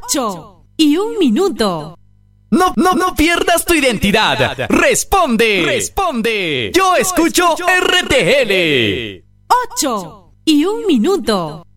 8:01. No pierdas tu identidad. Responde. Yo escucho RTL. 8:01.